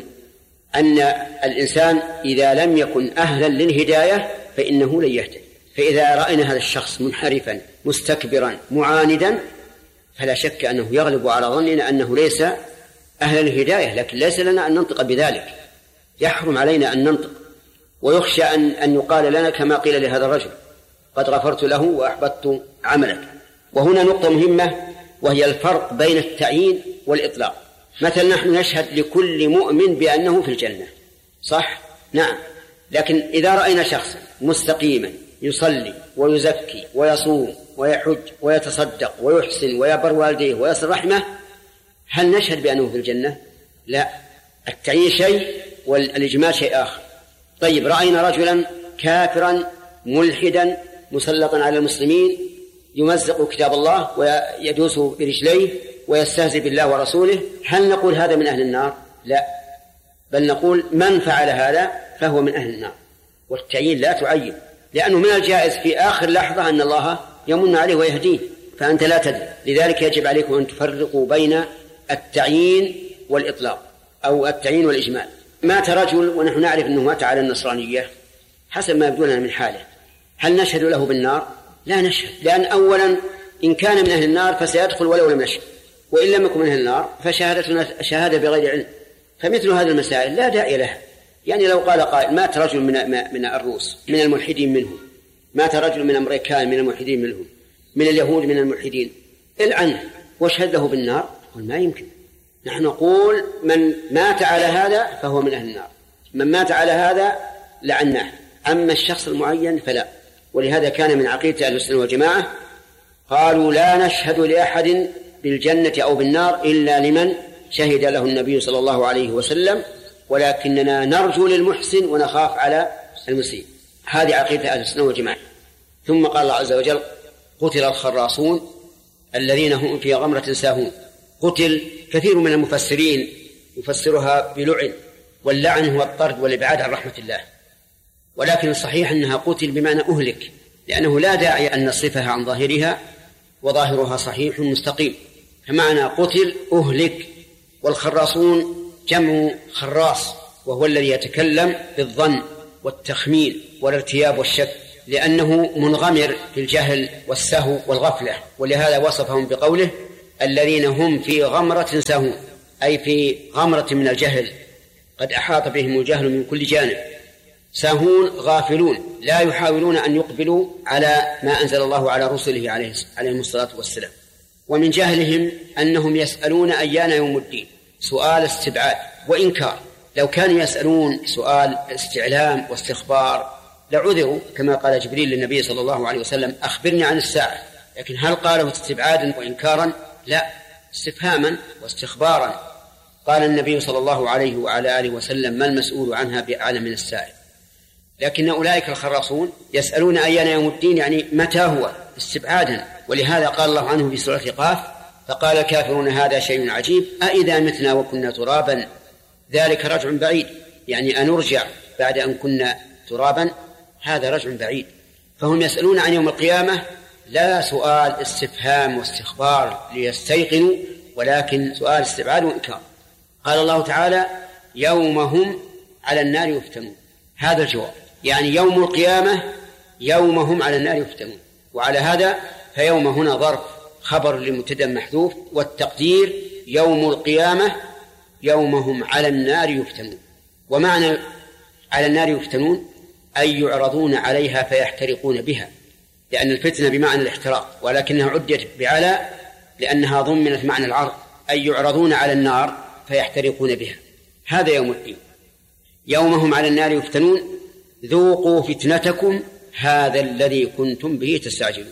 أن الإنسان إذا لم يكن أهلا للهداية فإنه لن يهتدي. فإذا رأينا هذا الشخص منحرفا مستكبرا معاندا فلا شك أنه يغلب على ظننا أنه ليس أهلا للهداية، لكن ليس لنا أن ننطق بذلك، يحرم علينا أن ننطق، ويخشى أن, أن يقال لنا كما قيل لهذا الرجل: قد غفرت له وأحبطت عملك. وهنا نقطة مهمة، وهي الفرق بين التعيين والإطلاق. مثلا نحن نشهد لكل مؤمن بأنه في الجنة، صح؟ نعم. لكن إذا رأينا شخصا مستقيما يصلي ويزكي ويصوم ويحج ويتصدق ويحسن ويبر والديه ويصل رحمه، هل نشهد بأنه في الجنة؟ لا. التعيين شيء والإجمال شيء آخر. طيب، رأينا رجلا كافرا ملحدا مسلطا على المسلمين يمزق كتاب الله ويدوس برجليه ويستهزئ بالله ورسوله، هل نقول هذا من أهل النار؟ لا، بل نقول من فعل هذا فهو من أهل النار. والتعيين لا تعين، لأنه من الجائز في آخر لحظة أن الله يمن عليه ويهديه، فأنت لا تدري. لذلك يجب عليكم أن تفرقوا بين التعيين والإطلاق أو التعيين والإجمال. مات رجل ونحن نعرف أنه مات على النصرانية حسب ما يبدو لنا من حاله، هل نشهد له بالنار؟ لا نشهد، لأن أولا إن كان من أهل النار فسيدخل ولو لم نشهد، وإن لم يكن من أهل النار فشهادتنا شهادة بغير علم. فمثل هذه المسائل لا داعي لها. يعني لو قال قائل: مات رجل من من الروس من الملحدين منهم، مات رجل من الأمريكان من الملحدين منهم، من اليهود من الملحدين، العنه واشهد له بالنار، قل ما يمكن. نحن نقول من مات على هذا فهو من أهل النار، من مات على هذا لعناه، أما الشخص المعين فلا. ولهذا كان من عقيدة أهل السنة والجماعة قالوا: لا نشهد لأحد بالجنة أو بالنار إلا لمن شهد له النبي صلى الله عليه وسلم، ولكننا نرجو للمحسن ونخاف على المسيء. هذه عقيدة أهل السنة والجماعة. ثم قال الله عز وجل: قتل الخراصون الذين هم في غمرة ساهون. قتل كثير من المفسرين يفسرها بلعن، واللعن هو الطرد والإبعاد عن رحمة الله، ولكن الصحيح أنها قتل بمعنى أهلك، لأنه لا داعي أن نصرفها عن ظاهرها، وظاهرها صحيح مستقيم. فمعنى قتل أهلك. والخراصون جمع خراص، وهو الذي يتكلم بالظن والتخمين والارتياب والشك، لأنه منغمر في الجهل والسهو والغفلة، ولهذا وصفهم بقوله: الذين هم في غمرة ساهون، أي في غمرة من الجهل، قد أحاط بهم الجهل من كل جانب، ساهون غافلون لا يحاولون أن يقبلوا على ما أنزل الله على رسله عليهم الصلاة والسلام. ومن جهلهم أنهم يسألون أيان يوم الدين، سؤال استبعاد وإنكار. لو كانوا يسألون سؤال استعلام واستخبار لعذروا، كما قال جبريل للنبي صلى الله عليه وسلم أخبرني عن الساعة، لكن هل قاله استبعادا وإنكارا؟ لا، استفهاما واستخبارا. قال النبي صلى الله عليه وعلى آله وسلم ما المسؤول عنها بأعلم من السائل. لكن أولئك الخراصون يسألون أيان يوم الدين، يعني متى هو، استبعادا. ولهذا قال الله عنه في سورة قاف فقال الكافرون هذا شيء عجيب أئذا متنا وكنا ترابا ذلك رجع بعيد، يعني أن نرجع بعد أن كنا ترابا، هذا رجع بعيد. فهم يسألون عن يوم القيامة لا سؤال استفهام واستخبار ليستيقنوا، ولكن سؤال استبعاد وإنكار. قال الله تعالى يوم هم على النار يفتنون، هذا الجواب، يعني يوم القيامة يوم هم على النار يفتنون. وعلى هذا فيوم هنا ظرف خبر لمبتدأ محذوف، والتقدير يوم القيامة يوم هم على النار يفتنون. ومعنى على النار يفتنون أي يعرضون عليها فيحترقون بها، لأن الفتنة بمعنى الاحتراق، ولكنها عدت بعلى لأنها ضمنت معنى العرض، أي يعرضون على النار فيحترقون بها. هذا يوم الدين. يوم هم على النار يفتنون ذوقوا فتنتكم هذا الذي كنتم به تستعجلون.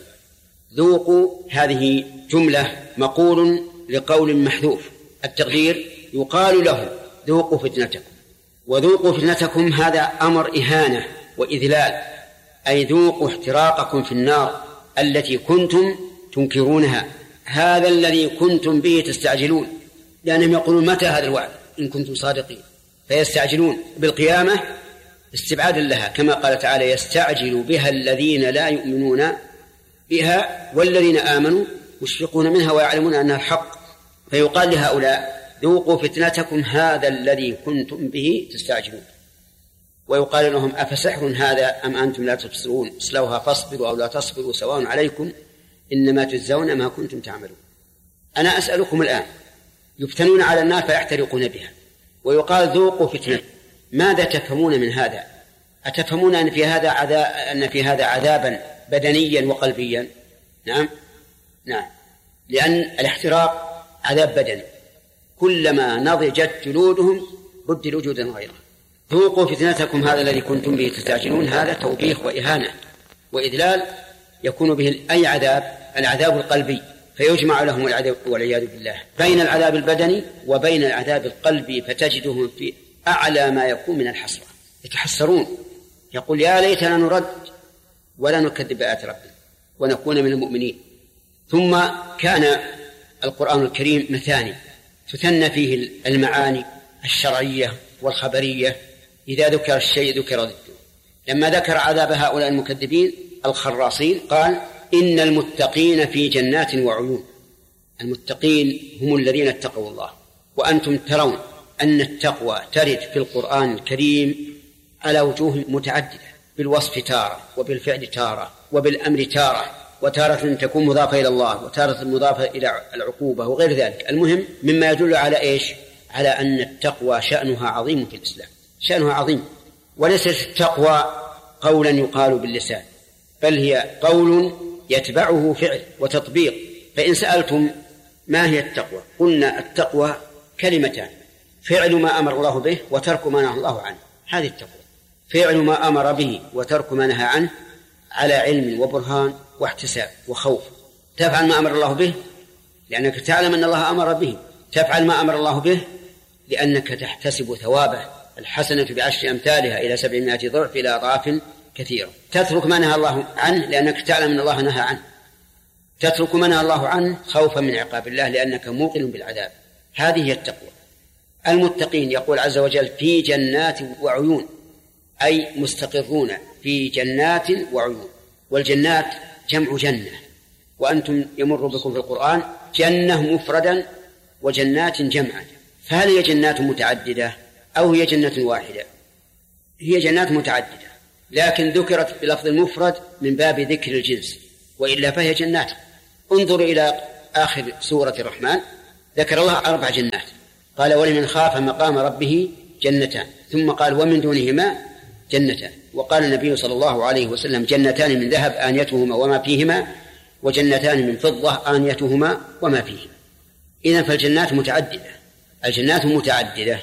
ذوقوا هذه جملة مقول لقول محذوف، التقدير يقال له ذوقوا فتنتكم. وذوقوا فتنتكم هذا أمر إهانة وإذلال، أي ذوقوا احتراقكم في النار التي كنتم تنكرونها، هذا الذي كنتم به تستعجلون، لأنهم يقولون متى هذا الوعد إن كنتم صادقين، فيستعجلون بالقيامة استبعادا لها، كما قال تعالى يستعجل بها الذين لا يؤمنون بها والذين آمنوا مشفقون منها ويعلمون أنها الحق. فيقال لهؤلاء ذوقوا فتنتكم هذا الذي كنتم به تستعجلون. ويقال لهم أفسحر هذا أم أنتم لا تبصرون اصلوها فاصبروا أو لا تصبروا سواء عليكم إنما تجزون ما كنتم تعملون. أنا أسألكم الآن يفتنون على النار فيحترقون بها، ويقال ذوقوا فتنة، ماذا تفهمون من هذا؟ أتفهمون أن في هذا عذاب أن في هذا عذابا بدنيا وقلبيا؟ نعم نعم، لأن الاحتراق عذاب بدني، كلما نضجت جلودهم بدلوا جلودا غيرها. ذوقوا فتنتكم هذا الذي كنتم به تستعجلون، هذا توبيخ وإهانة وإذلال يكون به أي عذاب، العذاب القلبي، فيجمع لهم العذاب والعياذ بالله بين العذاب البدني وبين العذاب القلبي، فتجدهم في أعلى ما يكون من الحسرة، يتحسرون، يقول يا ليتنا نرد ولا نكذب بآيات ربنا ونكون من المؤمنين. ثم كان القرآن الكريم مثاني تثنى فيه المعاني الشرعية والخبرية، إذا ذكر الشيء ذكر ضده. لما ذكر عذاب هؤلاء المكذبين الخراصين قال إن المتقين في جنات وعيون. المتقين هم الذين اتقوا الله، وأنتم ترون أن التقوى ترد في القرآن الكريم على وجوه متعددة، بالوصف تارة، وبالفعل تارة، وبالأمر تارة، وتارة تكون مضافة إلى الله، وتارة مضافة إلى العقوبة وغير ذلك. المهم مما يدل على إيش؟ على أن التقوى شأنها عظيم في الإسلام، شأنها عظيم، وليست التقوى قولا يقال باللسان، بل هي قول يتبعه فعل وتطبيق. فإن سألتم ما هي التقوى قلنا التقوى كلمتان: فعل ما أمر الله به وترك ما نهى الله عنه، هذه التقوى. فعل ما أمر به وترك ما نهى عنه على علم وبرهان واحتساب وخوف. تفعل ما أمر الله به لأنك تعلم أن الله أمر به، تفعل ما أمر الله به لأنك تحتسب ثوابه، الحسنة بعشر أمثالها إلى سبعمائة ضعف إلى أضعاف كثيرة. تترك ما نهى الله عنه لأنك تعلم أن الله نهى عنه، تترك ما نهى الله عنه خوفا من عقاب الله لأنك موقن بالعذاب. هذه هي التقوى. المتقين يقول عز وجل في جنات وعيون، أي مستقرون في جنات وعيون، والجنات جمع جنة، وأنتم يمر بكم في القرآن جنة مفردا وجنات جمعا، فهل هي جنات متعددة أو هي جنة واحدة؟ هي جنات متعددة، لكن ذكرت بلفظ المفرد من باب ذكر الجنس، وإلا فهي جنات. انظر إلى آخر سورة الرحمن ذكر الله أربع جنات، قال ولمن خاف مقام ربه جنتان، ثم قال ومن دونهما جنتان، وقال النبي صلى الله عليه وسلم جنتان من ذهب آنيتهما وما فيهما، وجنتان من فضة آنيتهما وما فيهما. إذن فالجنات متعددة، الجنات متعددة.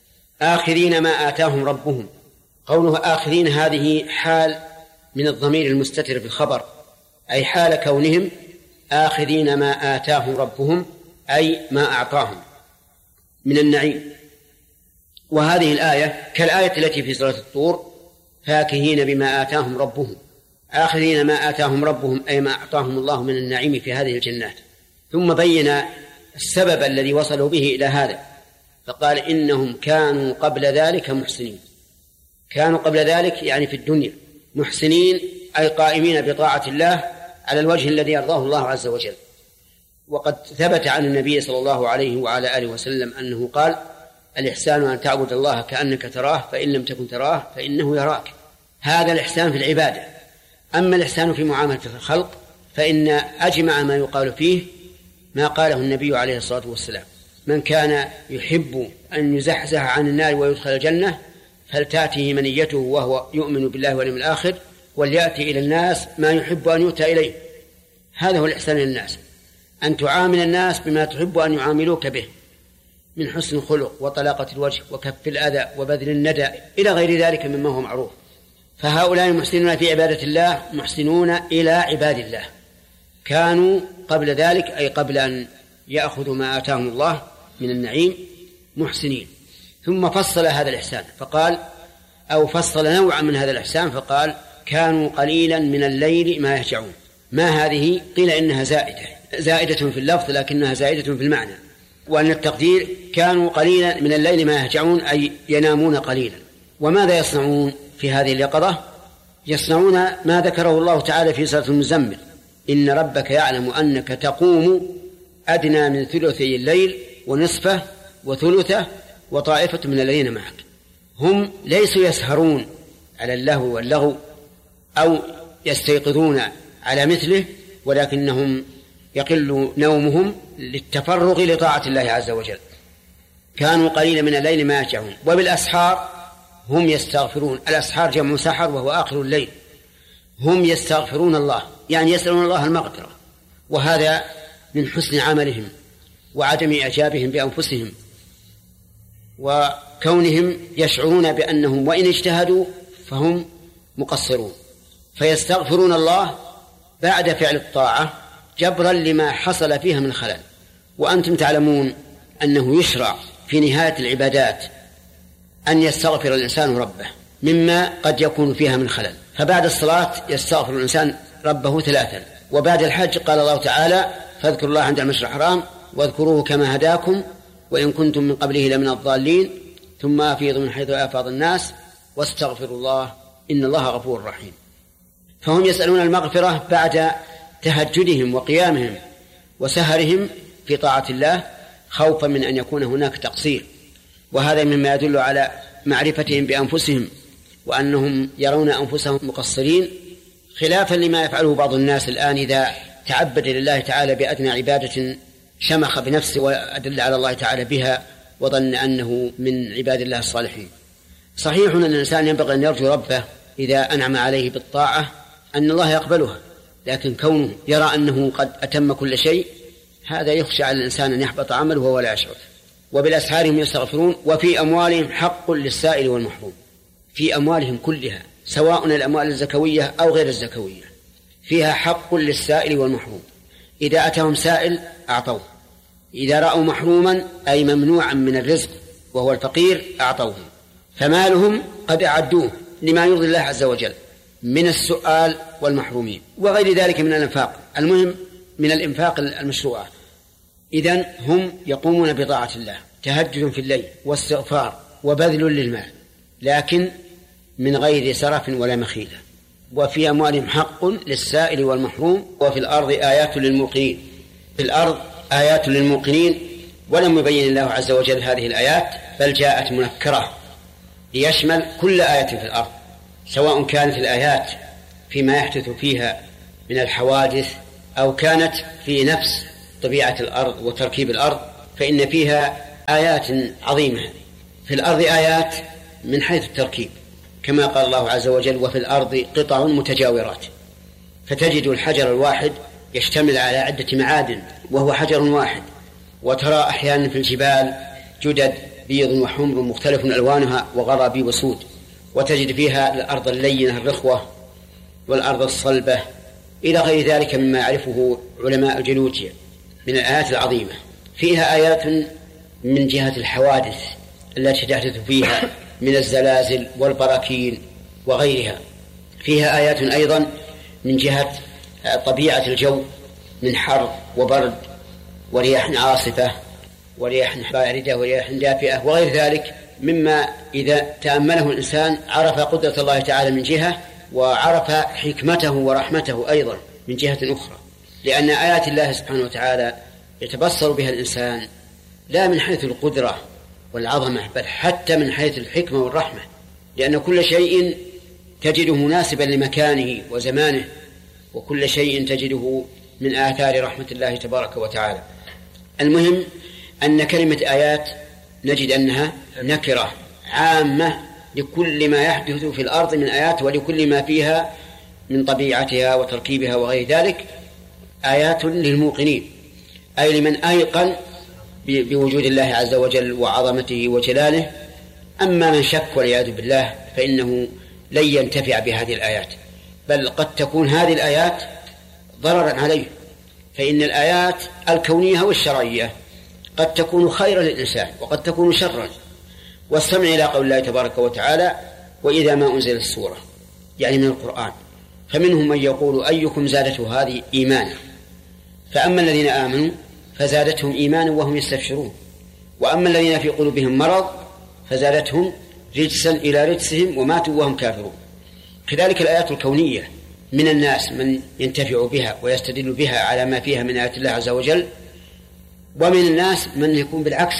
آخذين ما آتاهم ربهم، قوله آخذين هذه حال من الضمير المستتر في الخبر، أي حال كونهم آخذين ما آتاهم ربهم، أي ما أعطاهم من النعيم. وهذه الآية كالآية التي في سورة الطور فاكهين بما آتاهم ربهم، آخذين ما آتاهم ربهم أي ما أعطاهم الله من النعيم في هذه الجنات. ثم بين السبب الذي وصلوا به إلى هذا، فقال إنهم كانوا قبل ذلك محسنين. كانوا قبل ذلك يعني في الدنيا محسنين، أي قائمين بطاعة الله على الوجه الذي يرضاه الله عز وجل. وقد ثبت عن النبي صلى الله عليه وعلى آله وسلم أنه قال الإحسان أن تعبد الله كأنك تراه فإن لم تكن تراه فإنه يراك. هذا الإحسان في العبادة. أما الإحسان في معاملة الخلق فإن أجمع ما يقال فيه ما قاله النبي عليه الصلاة والسلام: من كان يحب أن يزحزح عن النار ويدخل الجنة فلتأته منيته وهو يؤمن بالله واليوم الآخر وليأتي إلى الناس ما يحب أن يؤتى إليه. هذا هو الإحسان للناس، أن تعامل الناس بما تحب أن يعاملوك به من حسن الخلق وطلاقة الوجه وكف الأذى وبذل الندى إلى غير ذلك مما هو معروف. فهؤلاء المحسنون في عبادة الله محسنون إلى عباد الله، كانوا قبل ذلك أي قبل أن يأخذوا ما آتاهم الله من النعيم محسنين. ثم فصل هذا الإحسان فقال، أو فصل نوعا من هذا الإحسان فقال كانوا قليلا من الليل ما يهجعون. ما هذه؟ قيل إنها زائدة زائدة في اللفظ لكنها زائدة في المعنى، وأن التقدير كانوا قليلا من الليل ما يهجعون أي ينامون قليلا. وماذا يصنعون في هذه اليقظة؟ يصنعون ما ذكره الله تعالى في سورة المزمل: إن ربك يعلم أنك تقوم أدنى من ثلثي الليل ونصفه وثلثه وطائفة من الذين معك. هم ليسوا يسهرون على اللهو واللغو أو يستيقظون على مثله، ولكنهم يقل نومهم للتفرغ لطاعة الله عز وجل. كانوا قليلا من الليل ما يهجعون وبالأسحار هم يستغفرون. الأسحار جمع سحر وهو آخر الليل. هم يستغفرون الله يعني يسألون الله المغفرة، وهذا من حسن عملهم وعدم إعجابهم بأنفسهم وكونهم يشعرون بأنهم وإن اجتهدوا فهم مقصرون، فيستغفرون الله بعد فعل الطاعة جبرا لما حصل فيها من خلل. وأنتم تعلمون أنه يشرع في نهاية العبادات أن يستغفر الإنسان ربه مما قد يكون فيها من خلل. فبعد الصلاة يستغفر الإنسان ربه ثلاثا، وبعد الحج قال الله تعالى: فاذكروا الله عند المشعر الحرام واذكروه كما هداكم وإن كنتم من قبله لمن الضالين ثم أفيضوا من حيث أفاض الناس واستغفروا الله إن الله غفور رحيم. فهم يسألون المغفرة بعد تهجدهم وقيامهم وسهرهم في طاعة الله خوفا من أن يكون هناك تقصير، وهذا مما يدل على معرفتهم بأنفسهم وأنهم يرون أنفسهم مقصرين، خلافا لما يفعله بعض الناس الآن إذا تعبد لله تعالى بأدنى عبادة شمخ بنفسه وأدل على الله تعالى بها وظن أنه من عباد الله الصالحين. صحيح أن الإنسان ينبغي أن يرجو ربه إذا أنعم عليه بالطاعة أن الله يقبلها، لكن كونه يرى أنه قد أتم كل شيء هذا يخشى على الإنسان أن يحبط عمله وهو لا يشعر. وبالأسحار هم يستغفرون وفي أموالهم حق للسائل والمحروم. في أموالهم كلها سواء الأموال الزكوية أو غير الزكوية فيها حق للسائل والمحروم. إذا أتاهم سائل أعطوه، إذا رأوا محروما أي ممنوعا من الرزق وهو الفقير أعطوه. فمالهم قد أعدوه لما يرضي الله عز وجل من السؤال والمحرومين وغير ذلك من الإنفاق، المهم من الإنفاق المشروع. إذن هم يقومون بطاعة الله، تهجد في الليل واستغفار وبذل للمال، لكن من غير سرف ولا مخيلة. وفي أموالهم حق للسائل والمحروم. وفي الأرض آيات للموقنين. في الأرض آيات للموقنين، ولم يبين الله عز وجل هذه الآيات بل جاءت منكرة ليشمل كل آية في الأرض، سواء كانت الآيات فيما يحدث فيها من الحوادث أو كانت في نفس طبيعة الأرض وتركيب الأرض فإن فيها آيات عظيمة. في الأرض آيات من حيث التركيب كما قال الله عز وجل وفي الأرض قطع متجاورات، فتجد الحجر الواحد يشتمل على عدة معادن وهو حجر واحد. وترى أحيانا في الجبال جدد بيض وحمر مختلف ألوانها وغرابي وسود، وتجد فيها الأرض اللينة الرخوة والأرض الصلبة إلى غير ذلك مما يعرفه علماء الجيولوجيا من الآيات العظيمة. فيها آيات من جهة الحوادث التي تحدث فيها من الزلازل والبراكين وغيرها. فيها آيات أيضا من جهة طبيعة الجو من حر وبرد ورياح عاصفة ورياح باردة ورياح دافئة وغير ذلك مما إذا تأمله الإنسان عرف قدرة الله تعالى من جهة وعرف حكمته ورحمته أيضا من جهة أخرى، لأن آيات الله سبحانه وتعالى يتبصر بها الإنسان لا من حيث القدرة والعظمة بل حتى من حيث الحكمة والرحمة، لأن كل شيء تجده مناسبا لمكانه وزمانه، وكل شيء تجده من آثار رحمة الله تبارك وتعالى. المهم أن كلمة آيات نجد أنها نكرة عامة لكل ما يحدث في الأرض من آيات ولكل ما فيها من طبيعتها وتركيبها وغير ذلك. آيات للموقنين أي لمن أيقن بوجود الله عز وجل وعظمته وجلاله. أما من شك والعياذ بالله فإنه لن ينتفع بهذه الآيات، بل قد تكون هذه الآيات ضررا عليه، فإن الآيات الكونية والشرعية قد تكون خيرا للإنسان وقد تكون شرا. والسمع إلى قول الله تبارك وتعالى وإذا ما أنزل السورة يعني من القرآن فمنهم من يقول أيكم زادته هذه إيمانا، فأما الذين آمنوا فزادتهم إيمانا وهم يستبشرون، وأما الذين في قلوبهم مرض فزادتهم رجسا إلى رجسهم وماتوا وهم كافرون. كذلك الآيات الكونية من الناس من ينتفع بها ويستدل بها على ما فيها من آيات الله عز وجل، ومن الناس من يكون بالعكس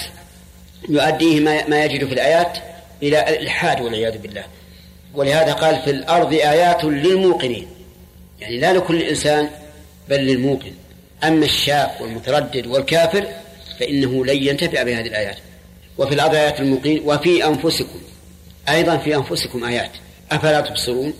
يؤديه ما يجد في الآيات إلى الإلحاد والعياذ بالله. ولهذا قال في الأرض آيات للموقنين، يعني لا لكل إنسان بل للموقن. أما الشاك والمتردد والكافر فإنه لن ينتفع بهذه الآيات. وفي الأرض آيات للموقنين وفي أنفسكم أيضا في أنفسكم آيات أفلا تبصرون.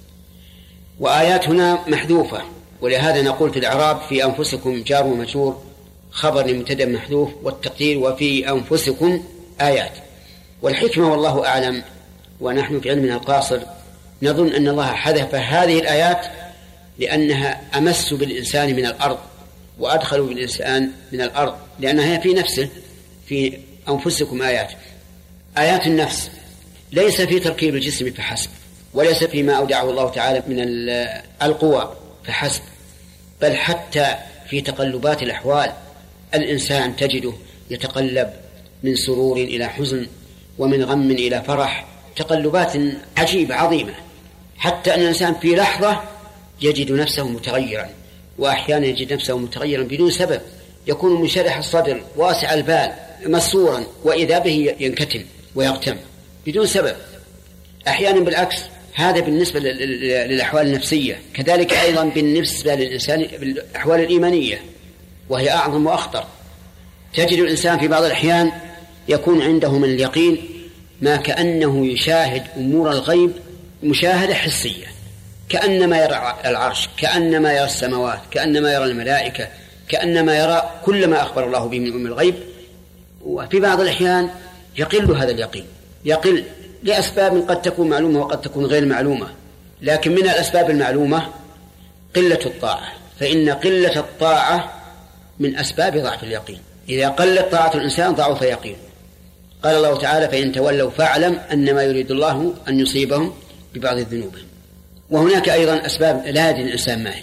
وآيات هنا محذوفة، ولهذا نقول في الإعراب في أنفسكم جار ومجرور خبر لمبتدأ محذوف، والتقدير وفي أنفسكم آيات. والحكمة والله أعلم ونحن في علمنا القاصر نظن أن الله حذف هذه الآيات لأنها أمس بالإنسان من الأرض وأدخل بالإنسان من الأرض، لأنها هي في نفسه. في أنفسكم آيات، آيات النفس ليس في تركيب الجسم فحسب، وليس فيما أودعه الله تعالى من القوى فحسب، بل حتى في تقلبات الأحوال. الإنسان تجده يتقلب من سرور إلى حزن ومن غم إلى فرح، تقلبات عجيبة عظيمة، حتى أن الإنسان في لحظة يجد نفسه متغيرا، وأحيانا يجد نفسه متغيرا بدون سبب، يكون منشرح الصدر واسع البال مسرورا وإذا به ينكتم ويغتم بدون سبب. أحيانا بالعكس. هذا بالنسبة للأحوال النفسية. كذلك أيضا بالنسبة للإنسان بالأحوال الإيمانية وهي أعظم وأخطر. تجد الإنسان في بعض الأحيان يكون عنده من اليقين ما كأنه يشاهد أمور الغيب مشاهدة حسية، كأنما يرى العرش، كأنما يرى السماوات، كأنما يرى الملائكة، كأنما يرى كل ما أخبر الله به من أمور الغيب. وفي بعض الأحيان يقل هذا اليقين، يقل لأسباب قد تكون معلومة وقد تكون غير معلومة، لكن من الأسباب المعلومة قلة الطاعة، فإن قلة الطاعة من أسباب ضعف اليقين. إذا قلت طاعة الإنسان ضعف يقين. قال الله تعالى فإن تولوا فاعلم أنما يريد الله أن يصيبهم ببعض الذنوب. وهناك أيضا أسباب لا يدري الإنسان ما هي،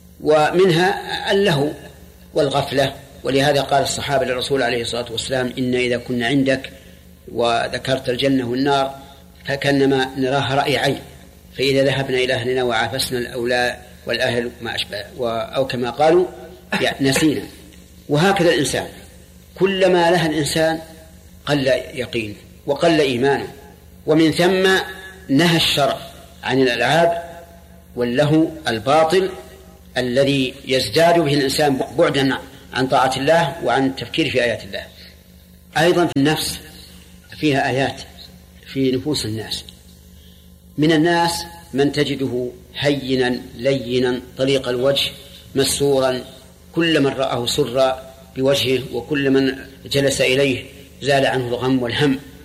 ومنها اللهو والغفلة. ولهذا قال الصحابة للرسول عليه الصلاة والسلام إن إذا كنا عندك وذكرت الجنة والنار فكأنما نراها رأي عين، فإذا ذهبنا إلى أهلنا وعافسنا الأولاد والأهل ما أشبه أو كما قالوا يعني نسينا. وهكذا الإنسان كلما لها الإنسان قل يقينه وقل إيمانه. ومن ثم نهى الشرع عن الألعاب واللهو الباطل الذي يزداد به الإنسان بعدا عن طاعة الله وعن التفكير في آيات الله. أيضا في النفس فيها آيات في نفوس الناس. من الناس من تجده هينا لينا طليق الوجه مسرورا، كل من رآه سر بوجهه، وكل من جلس إليه زال عنه الغم والهم.